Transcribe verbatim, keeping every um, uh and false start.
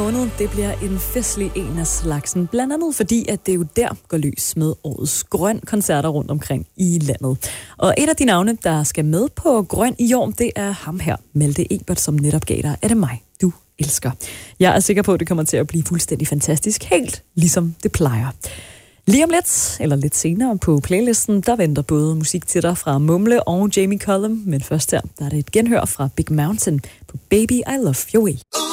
måned, det bliver en festlig en af slagsen. Blandt andet fordi, at det jo der går løs med årets Grøn koncerter rundt omkring i landet. Og et af de navne, der skal med på Grøn i år, det er ham her, Malte Ebert, som netop gav dig Er det mig, du elsker. Jeg er sikker på, at det kommer til at blive fuldstændig fantastisk, helt ligesom det plejer. Lige om lidt, eller lidt senere på playlisten, der venter både musik til dig fra Mumle og Jamie Cullum, men først her, der er det et genhør fra Big Mountain på Baby I Love Your Way.